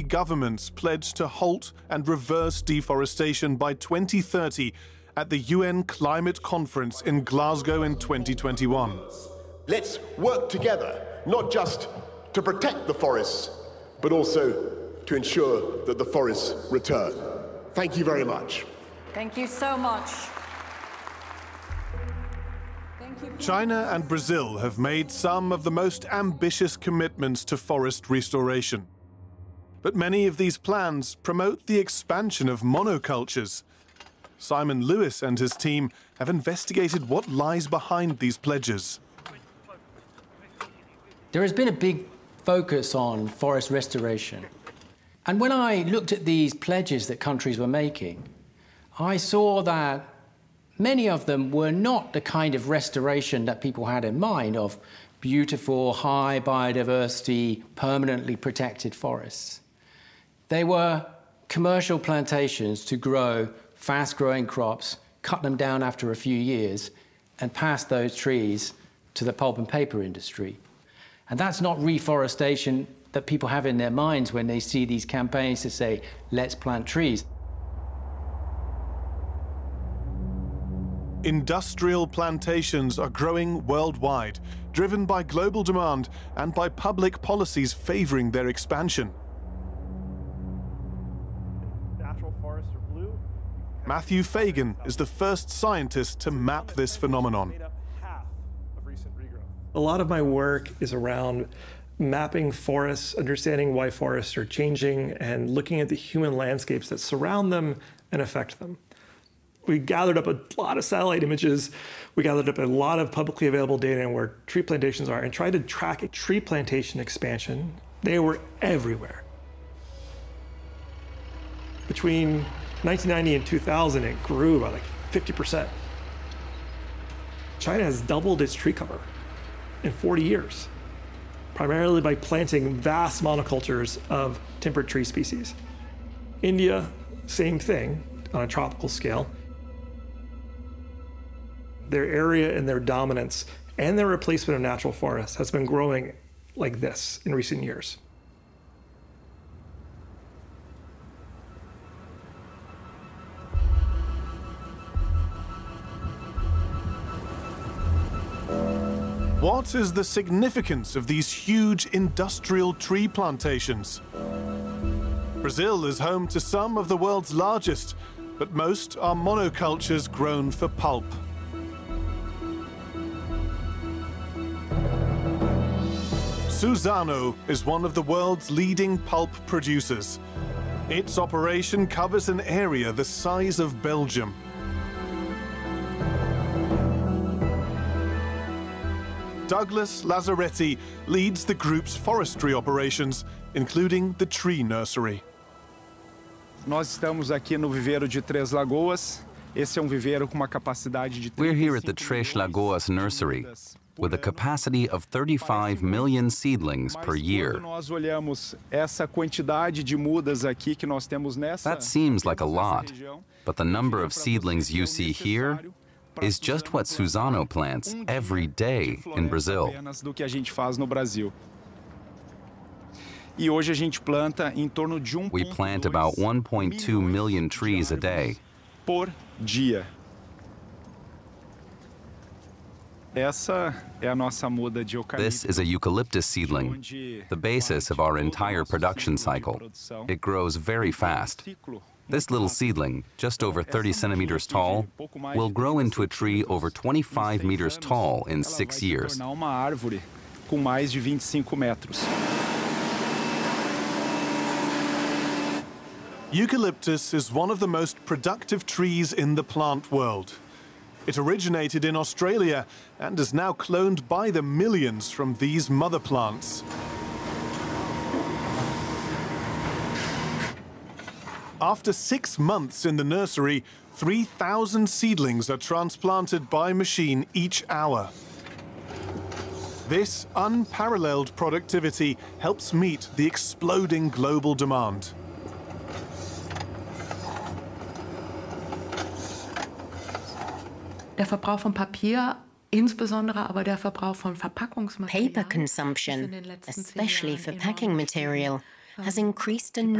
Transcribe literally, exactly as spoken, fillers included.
governments pledged to halt and reverse deforestation by twenty thirty at the U N Climate Conference in Glasgow in twenty twenty-one. Let's work together, not just to protect the forests, but also to ensure that the forests return. Thank you very much. Thank you so much. China and Brazil have made some of the most ambitious commitments to forest restoration. But many of these plans promote the expansion of monocultures. Simon Lewis and his team have investigated what lies behind these pledges. There has been a big focus on forest restoration. And when I looked at these pledges that countries were making, I saw that many of them were not the kind of restoration that people had in mind of beautiful, high biodiversity, permanently protected forests. They were commercial plantations to grow fast-growing crops, cut them down after a few years, and pass those trees to the pulp and paper industry. And that's not reforestation that people have in their minds when they see these campaigns to say, let's plant trees. Industrial plantations are growing worldwide, driven by global demand and by public policies favoring their expansion. Natural forests are blue. Matthew Fagan is the first scientist to map this phenomenon. A lot of my work is around mapping forests, understanding why forests are changing, and looking at the human landscapes that surround them and affect them. We gathered up a lot of satellite images. We gathered up a lot of publicly available data on where tree plantations are and tried to track a tree plantation expansion. They were everywhere. Between nineteen ninety and two thousand, it grew by like fifty percent. China has doubled its tree cover in forty years, primarily by planting vast monocultures of temperate tree species. India, same thing on a tropical scale. Their area and their dominance and their replacement of natural forests has been growing like this in recent years. What is the significance of these huge industrial tree plantations? Brazil is home to some of the world's largest, but most are monocultures grown for pulp. Suzano is one of the world's leading pulp producers. Its operation covers an area the size of Belgium. Douglas Lazzaretti leads the group's forestry operations, including the tree nursery. Nós estamos aqui no viveiro de Três Lagoas. Esse é um viveiro com uma capacidade de We're here at the Três Lagoas nursery with a capacity of thirty-five million seedlings per year. Nós olhamos essa quantidade de mudas aqui que nós temos nessa. That seems like a lot, but the number of seedlings you see here is just what Suzano plants every day in Brazil. Do que a gente faz no Brasil. E hoje a gente planta em torno de um. We plant about one point two million trees a day. Por dia. Essa é a nossa muda de eucalipto. This is a eucalyptus seedling, the basis of our entire production cycle. It grows very fast. This little seedling, just over thirty centimeters tall, will grow into a tree over twenty-five meters tall in six years. Uma árvore com mais de vinte e cinco metros. Eucalyptus is one of the most productive trees in the plant world. It originated in Australia and is now cloned by the millions from these mother plants. After six months in the nursery, three thousand seedlings are transplanted by machine each hour. This unparalleled productivity helps meet the exploding global demand. Der Verbrauch von Papier, insbesondere aber der Verbrauch von Verpackungsmaterial. Paper consumption, especially for packing material, has increased enormously.